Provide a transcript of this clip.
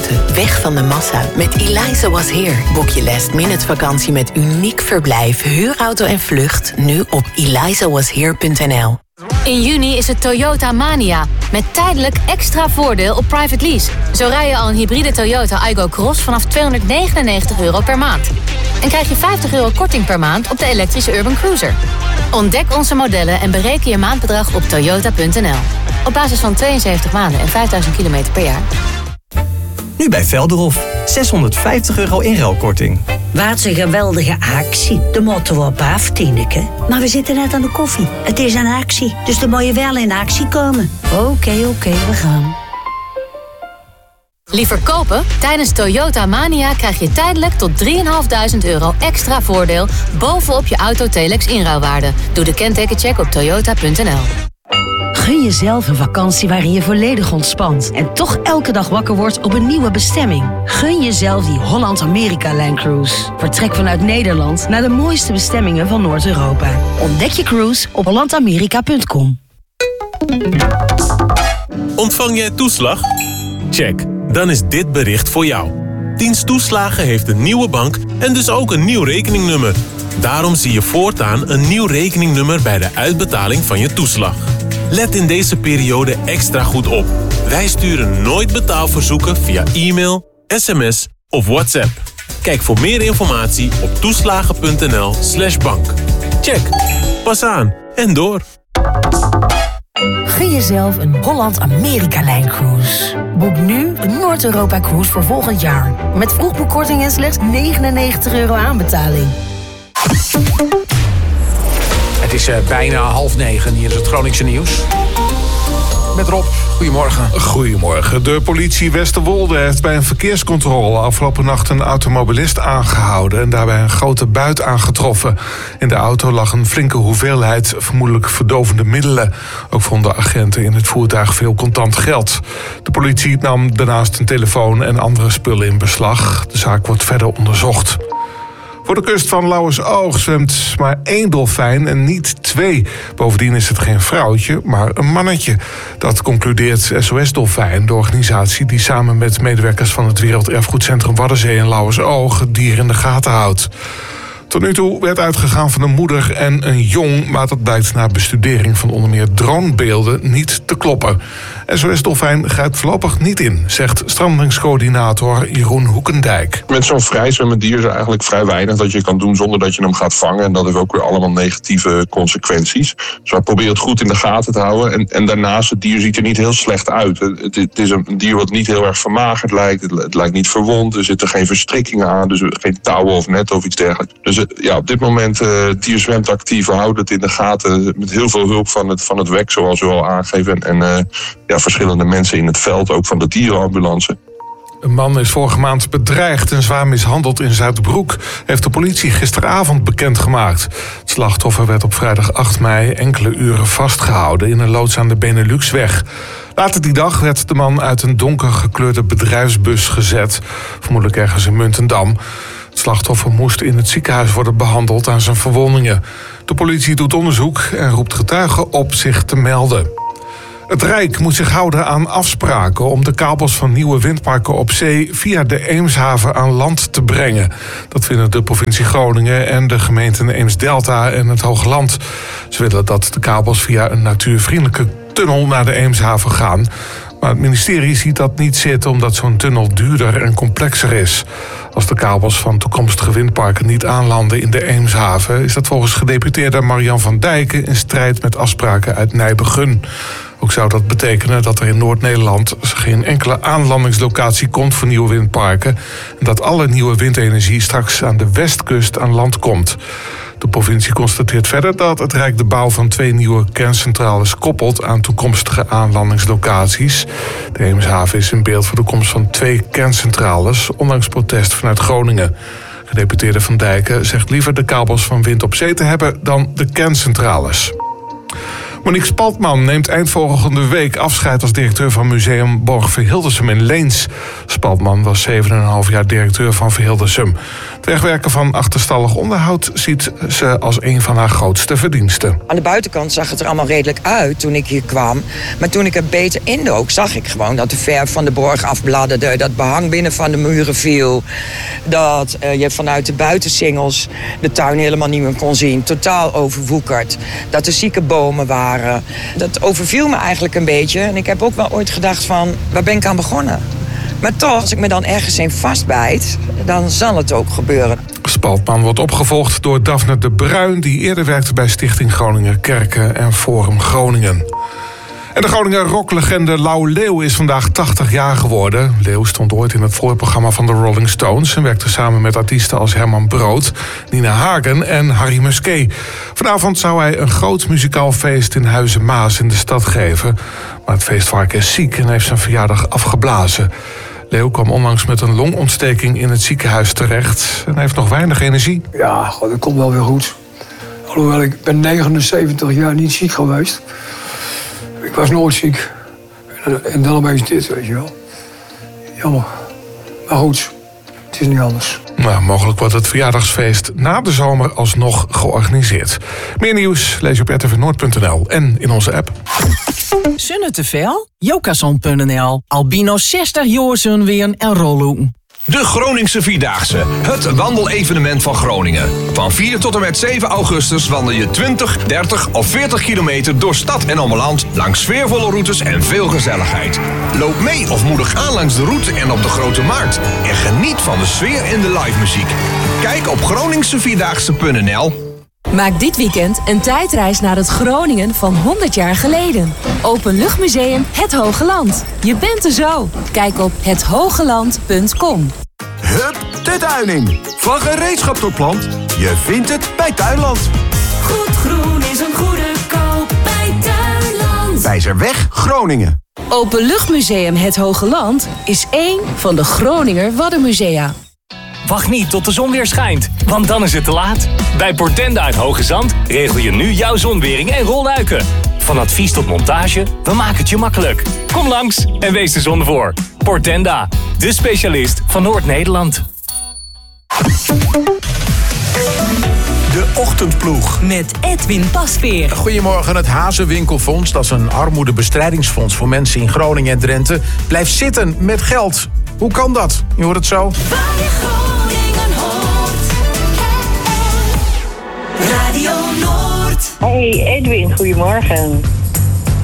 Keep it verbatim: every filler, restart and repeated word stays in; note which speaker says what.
Speaker 1: buiten, weg van de massa. Met Eliza Was Here boek je last minute vakantie met uniek verblijf, huurauto en vlucht nu op eliza was here punt n l.
Speaker 2: In juni is het Toyota Mania, met tijdelijk extra voordeel op private lease. Zo rij je al een hybride Toyota Aygo Cross vanaf tweehonderdnegenennegentig euro per maand. En krijg je vijftig euro korting per maand op de elektrische Urban Cruiser. Ontdek onze modellen en bereken je maandbedrag op toyota punt n l. Op basis van tweeënzeventig maanden en vijfduizend kilometer per jaar.
Speaker 3: Nu bij Velderhof. zeshonderdvijftig euro inruilkorting.
Speaker 4: Wat een geweldige actie. De moeten we op af, Tineke. Maar we zitten net aan de koffie. Het is een actie, dus dan moet je wel in actie komen. Oké, okay, oké, okay, we gaan.
Speaker 2: Liever kopen? Tijdens Toyota Mania krijg je tijdelijk tot drieduizend vijfhonderd euro extra voordeel bovenop je auto Telex inruilwaarde. Doe de kentekencheck op toyota punt n l.
Speaker 5: Gun jezelf een vakantie waarin je volledig ontspant en toch elke dag wakker wordt op een nieuwe bestemming. Gun jezelf die Holland-Amerika-lijncruise. Vertrek vanuit Nederland naar de mooiste bestemmingen van Noord-Europa. Ontdek je cruise op holland amerika punt com.
Speaker 6: Ontvang jij toeslag? Check, dan is dit bericht voor jou. Dienst Toeslagen heeft een nieuwe bank en dus ook een nieuw rekeningnummer. Daarom zie je voortaan een nieuw rekeningnummer bij de uitbetaling van je toeslag. Let in deze periode extra goed op. Wij sturen nooit betaalverzoeken via e-mail, sms of WhatsApp. Kijk voor meer informatie op toeslagen punt n l slash bank. Check. Pas aan en door.
Speaker 5: Gun jezelf een Holland-Amerika-lijncruise. Boek nu een Noord-Europa-cruise voor volgend jaar. Met vroegboekkorting en slechts negenennegentig euro aanbetaling.
Speaker 7: Het is uh, bijna half negen. Hier is het Groningse nieuws. Met Rob, goedemorgen.
Speaker 8: Goedemorgen. De politie Westerwolde heeft bij een verkeerscontrole afgelopen nacht een automobilist aangehouden en daarbij een grote buit aangetroffen. In de auto lag een flinke hoeveelheid vermoedelijk verdovende middelen. Ook vonden agenten in het voertuig veel contant geld. De politie nam daarnaast een telefoon en andere spullen in beslag. De zaak wordt verder onderzocht. Voor de kust van Lauwersoog zwemt maar één dolfijn en niet twee. Bovendien is het geen vrouwtje, maar een mannetje. Dat concludeert S O S Dolfijn, de organisatie die samen met medewerkers van het Werelderfgoedcentrum Waddenzee en Lauwersoog het dier in de gaten houdt. Tot nu toe werd uitgegaan van een moeder en een jong, maar dat blijkt na bestudering van onder meer dronebeelden niet te kloppen. S O S Dolfijn grijpt voorlopig niet in, zegt strandingscoördinator Jeroen Hoekendijk.
Speaker 9: Met zo'n vrijzwemmend dier is er eigenlijk vrij weinig dat je kan doen zonder dat je hem gaat vangen. En dat heeft ook weer allemaal negatieve consequenties. Dus wij proberen het goed in de gaten te houden. En, en daarnaast, het dier ziet er niet heel slecht uit. Het, het is een dier wat niet heel erg vermagerd lijkt. Het, het lijkt niet verwond. Er zitten geen verstrikkingen aan. Dus geen touwen of net of iets dergelijks. Dus ja, op dit moment, uh, het dier zwemt actief. We houden het in de gaten met heel veel hulp van het, van het W E C, zoals u al aangegeven. En uh, ja, verschillende mensen in het veld, ook van de dierenambulance.
Speaker 8: Een man is vorige maand bedreigd en zwaar mishandeld in Zuidbroek, heeft de politie gisteravond bekendgemaakt. Het slachtoffer werd op vrijdag acht mei enkele uren vastgehouden in een loods aan de Beneluxweg. Later die dag werd de man uit een donker gekleurde bedrijfsbus gezet, vermoedelijk ergens in Muntendam. Het slachtoffer moest in het ziekenhuis worden behandeld aan zijn verwondingen. De politie doet onderzoek en roept getuigen op zich te melden. Het Rijk moet zich houden aan afspraken om de kabels van nieuwe windparken op zee via de Eemshaven aan land te brengen. Dat vinden de provincie Groningen en de gemeenten Eemsdelta en het Hoogland. Ze willen dat de kabels via een natuurvriendelijke tunnel naar de Eemshaven gaan. Maar het ministerie ziet dat niet zitten omdat zo'n tunnel duurder en complexer is. Als de kabels van toekomstige windparken niet aanlanden in de Eemshaven, is dat volgens gedeputeerde Marian van Dijken in strijd met afspraken uit Nijbegun. Ook zou dat betekenen dat er in Noord-Nederland geen enkele aanlandingslocatie komt voor nieuwe windparken en dat alle nieuwe windenergie straks aan de westkust aan land komt. De provincie constateert verder dat het Rijk de bouw van twee nieuwe kerncentrales koppelt aan toekomstige aanlandingslocaties. De Eemshaven is in beeld voor de komst van twee kerncentrales, ondanks protest vanuit Groningen. Gedeputeerde Van Dijken zegt liever de kabels van wind op zee te hebben dan de kerncentrales. Monique Spaltman neemt eind volgende week afscheid als directeur van museum Borgve Hildersum in Leens. Spaltman Spaltman was zeven komma vijf jaar directeur van Verhildesum. Het wegwerken van achterstallig onderhoud ziet ze als een van haar grootste verdiensten.
Speaker 10: Aan de buitenkant zag het er allemaal redelijk uit toen ik hier kwam. Maar toen ik er beter indook, zag ik gewoon dat de verf van de borg afbladderde. Dat behang binnen van de muren viel. Dat uh, je vanuit de buitensingels de tuin helemaal niet meer kon zien. Totaal overwoekerd. Dat er zieke bomen waren. Dat overviel me eigenlijk een beetje. En ik heb ook wel ooit gedacht van, waar ben ik aan begonnen? Maar toch, als ik me dan ergens in vastbijt, dan zal het ook gebeuren.
Speaker 8: Spaltman wordt opgevolgd door Daphne de Bruin, die eerder werkte bij Stichting Groninger Kerken en Forum Groningen. En de Groninger rocklegende Lau Leeuw is vandaag tachtig jaar geworden. Leeuw stond ooit in het voorprogramma van de Rolling Stones en werkte samen met artiesten als Herman Brood, Nina Hagen en Harry Musquet. Vanavond zou hij een groot muzikaal feest in Huizen Maas in de stad geven. Maar het feestvark is ziek en heeft zijn verjaardag afgeblazen. Leeuw kwam onlangs met een longontsteking in het ziekenhuis terecht en heeft nog weinig energie.
Speaker 11: Ja, God, dat komt wel weer goed. Alhoewel, ik ben negenenzeventig jaar niet ziek geweest. Ik was nooit ziek. En dan opeens dit, weet je wel. Jammer. Maar goed, het is niet anders.
Speaker 8: Nou, mogelijk wordt het verjaardagsfeest na de zomer alsnog georganiseerd. Meer nieuws lees je op r t v noord punt n l en in onze app.
Speaker 12: Zonne te veel? Jokason punt n l. Albino zestig jaar zonweren en rollen.
Speaker 13: De Groningse Vierdaagse, het wandelevenement van Groningen. Van vier tot en met zeven augustus wandel je twintig, dertig of veertig kilometer door stad en omland, langs sfeervolle routes en veel gezelligheid. Loop mee of moedig aan langs de route en op de Grote Markt. En geniet van de sfeer en de live muziek. Kijk op groningse vierdaagse punt n l.
Speaker 14: Maak dit weekend een tijdreis naar het Groningen van honderd jaar geleden. Openluchtmuseum Het Hoge Land. Je bent er zo. Kijk op het hogeland punt com.
Speaker 15: Hup, de tuining. Van gereedschap tot plant. Je vindt het bij Tuinland.
Speaker 16: Goed groen is een goede koop bij Tuinland.
Speaker 15: Wijzerweg, Groningen.
Speaker 14: Openluchtmuseum Het Hoge Land is één van de Groninger Waddenmusea.
Speaker 17: Wacht niet tot de zon weer schijnt, want dan is het te laat. Bij Portenda uit Hoge Zand regel je nu jouw zonwering en rolluiken. Van advies tot montage, we maken het je makkelijk. Kom langs en wees de zon voor. Portenda, de specialist van Noord-Nederland.
Speaker 7: De Ochtendploeg.
Speaker 12: Met Edwin Pasveer.
Speaker 7: Goedemorgen, het Hazenwinkelfonds, dat is een armoedebestrijdingsfonds voor mensen in Groningen en Drenthe, blijft zitten met geld. Hoe kan dat? Je hoort het zo.
Speaker 16: Radio Noord.
Speaker 18: Hey Edwin, goedemorgen.